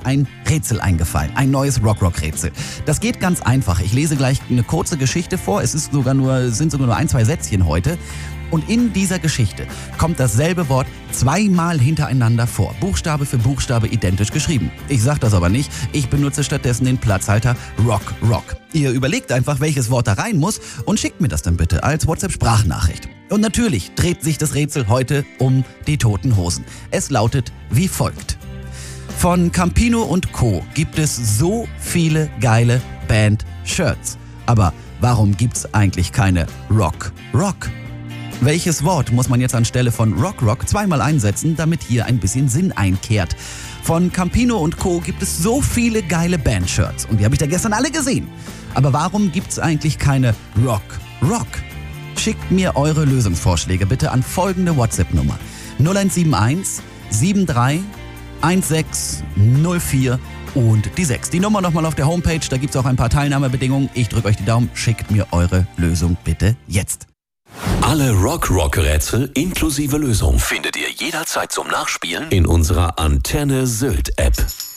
ein Rätsel eingefallen. Ein neues Rock-Rock-Rätsel. Das geht ganz einfach. Ich lese gleich eine kurze Geschichte vor. Es sind sogar nur 1, 2 Sätzchen heute. Und in dieser Geschichte kommt dasselbe Wort zweimal hintereinander vor. Buchstabe für Buchstabe identisch geschrieben. Ich sag das aber nicht. Ich benutze stattdessen den Platzhalter Rock Rock. Ihr überlegt einfach, welches Wort da rein muss und schickt mir das dann bitte als WhatsApp-Sprachnachricht. Und natürlich dreht sich das Rätsel heute um die Toten Hosen. Es lautet wie folgt. Von Campino und Co. gibt es so viele geile Band-Shirts. Aber warum gibt's eigentlich keine Rock Rock? Welches Wort muss man jetzt anstelle von Rock Rock zweimal einsetzen, damit hier ein bisschen Sinn einkehrt? Von Campino und Co. gibt es so viele geile Band-Shirts und die habe ich da gestern alle gesehen. Aber warum gibt's eigentlich keine Rock Rock? Schickt mir eure Lösungsvorschläge bitte an folgende WhatsApp-Nummer 0171 73 1604 und die 6. Die Nummer nochmal auf der Homepage, da gibt's auch ein paar Teilnahmebedingungen. Ich drücke euch die Daumen, schickt mir eure Lösung bitte jetzt. Alle Rock-Rock-Rätsel inklusive Lösung findet ihr jederzeit zum Nachspielen in unserer Antenne Sylt App.